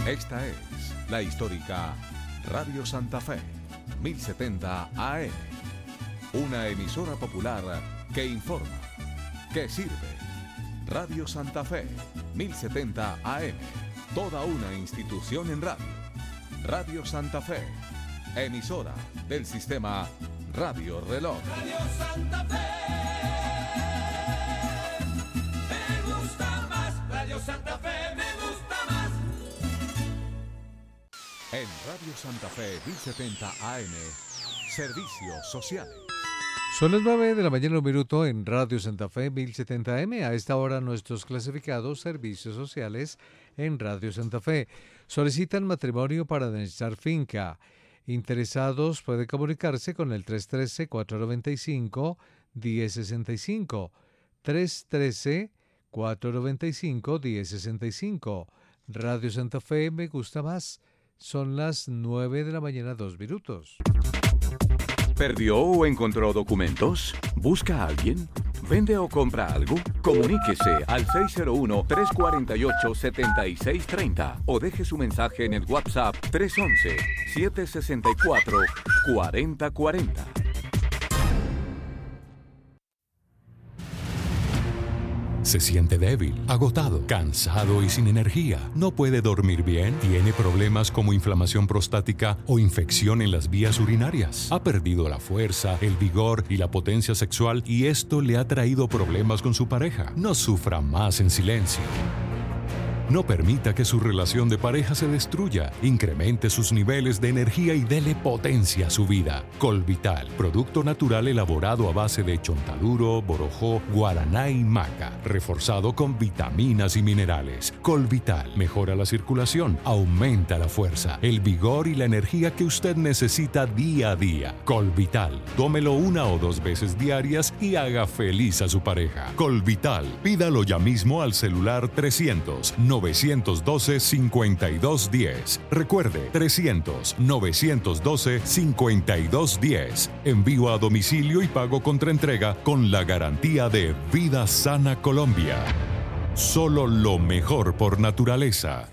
Esta es la histórica Radio Santa Fe, 1070 AM. Una emisora popular que informa, que sirve. Radio Santa Fe, 1070 AM. Toda una institución en radio. Radio Santa Fe, emisora del sistema Radio Reloj. Radio Santa Fe, me gusta más. Radio Santa Fe, me gusta más. En Radio Santa Fe 1070 AM, servicios sociales. Son las 9 de la mañana, un minuto en Radio Santa Fe 1070 AM. A esta hora nuestros clasificados servicios sociales en Radio Santa Fe solicitan matrimonio para anexar finca. Interesados pueden comunicarse con el 313-495-1065. 313-495-1065. Radio Santa Fe, me gusta más. Son las 9 de la mañana, 2 minutos. ¿Perdió o encontró documentos? ¿Busca a alguien? ¿Vende o compra algo? Comuníquese al 601-348-7630 o deje su mensaje en el WhatsApp 311-764-4040. Se siente débil, agotado, cansado y sin energía. No puede dormir bien. Tiene problemas como inflamación prostática o infección en las vías urinarias. Ha perdido la fuerza, el vigor y la potencia sexual y esto le ha traído problemas con su pareja. No sufra más en silencio. No permita que su relación de pareja se destruya. Incremente sus niveles de energía y dele potencia a su vida. Colvital, producto natural elaborado a base de chontaduro, borojó, guaraná y maca, reforzado con vitaminas y minerales. Colvital mejora la circulación, aumenta la fuerza, el vigor y la energía que usted necesita día a día. Colvital, tómelo 1 o 2 veces diarias y haga feliz a su pareja. Colvital, pídalo ya mismo al celular 300-912-5210. Recuerde, 300-912-5210. Envío a domicilio y pago contra entrega con la garantía de Vida Sana Colombia. Solo lo mejor por naturaleza.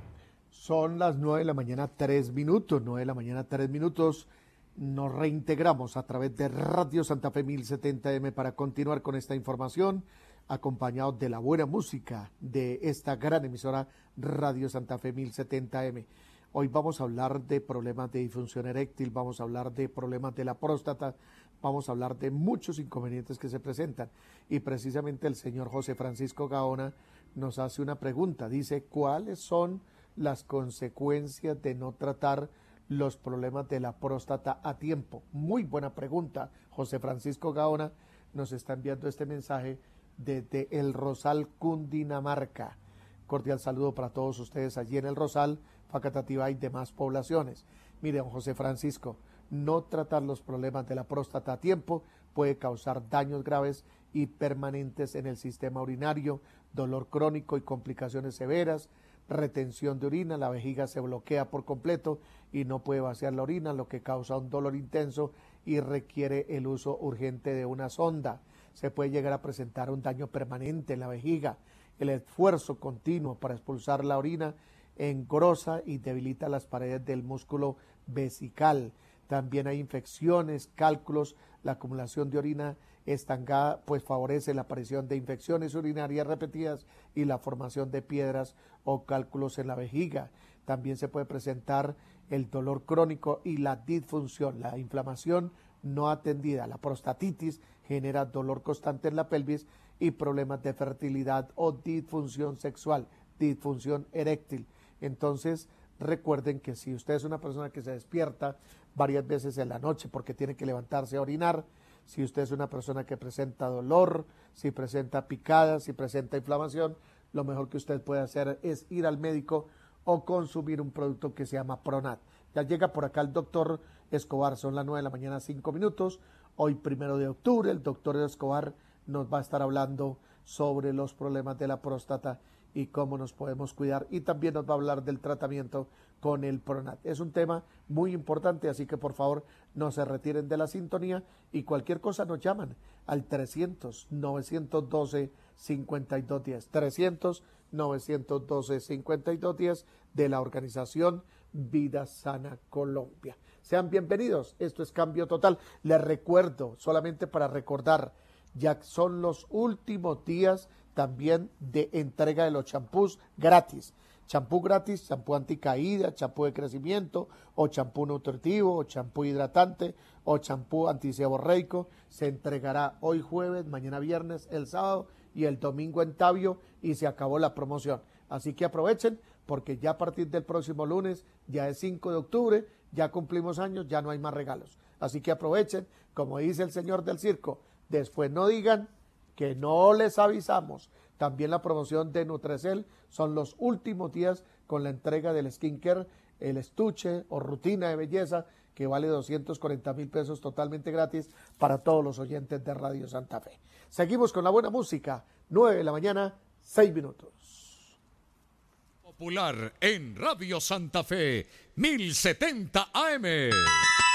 Son las 9 de la mañana, 3 minutos. 9 de la mañana, 3 minutos. Nos reintegramos a través de Radio Santa Fe 1070M para continuar con esta información, acompañado de la buena música de esta gran emisora Radio Santa Fe 1070M. Hoy vamos a hablar de problemas de disfunción eréctil, vamos a hablar de problemas de la próstata, vamos a hablar de muchos inconvenientes que se presentan. Y precisamente el señor José Francisco Gaona nos hace una pregunta, dice, ¿cuáles son las consecuencias de no tratar los problemas de la próstata a tiempo? Muy buena pregunta. José Francisco Gaona nos está enviando este mensaje desde El Rosal, Cundinamarca. Cordial saludo para todos ustedes allí en El Rosal, Facatativá y demás poblaciones. Mire, don José Francisco, no tratar los problemas de la próstata a tiempo puede causar daños graves y permanentes en el sistema urinario, dolor crónico y complicaciones severas, retención de orina, la vejiga se bloquea por completo y no puede vaciar la orina, lo que causa un dolor intenso y requiere el uso urgente de una sonda. Se puede llegar a presentar un daño permanente en la vejiga. El esfuerzo continuo para expulsar la orina engrosa y debilita las paredes del músculo vesical. También hay infecciones, cálculos, la acumulación de orina estancada pues favorece la aparición de infecciones urinarias repetidas y la formación de piedras o cálculos en la vejiga. También se puede presentar el dolor crónico y la disfunción, la inflamación no atendida. La prostatitis genera dolor constante en la pelvis y problemas de fertilidad o disfunción sexual, disfunción eréctil. Entonces, recuerden que si usted es una persona que se despierta varias veces en la noche porque tiene que levantarse a orinar, si usted es una persona que presenta dolor, si presenta picadas, si presenta inflamación, lo mejor que usted puede hacer es ir al médico o consumir un producto que se llama Pronat. Ya llega por acá el doctor Escobar, son las 9 de la mañana, 5 minutos. Hoy 1 de octubre, el doctor Escobar nos va a estar hablando sobre los problemas de la próstata y cómo nos podemos cuidar, y también nos va a hablar del tratamiento con el Pronat. Es un tema muy importante, así que por favor no se retiren de la sintonía y cualquier cosa nos llaman al 300-912-5210, 912-5210 de la organización Vida Sana Colombia. Sean bienvenidos, esto es Cambio Total. Les recuerdo, solamente para recordar, ya son los últimos días también de entrega de los champús gratis. Champú gratis, champú anticaída, champú de crecimiento, o champú nutritivo, o champú hidratante, o champú antiseborreico. Se entregará hoy jueves, mañana viernes, el sábado y el domingo en Tabio, y se acabó la promoción. Así que aprovechen, porque ya a partir del próximo lunes, ya es 5 de octubre, ya cumplimos años, ya no hay más regalos. Así que aprovechen, como dice el señor del circo, después no digan que no les avisamos. También la promoción de Nutrecel, son los últimos días con la entrega del skincare, el estuche o rutina de belleza, que vale 240,000 pesos totalmente gratis para todos los oyentes de Radio Santa Fe. Seguimos con la buena música, 9 de la mañana, 6 minutos. Popular en Radio Santa Fe, 1070 AM.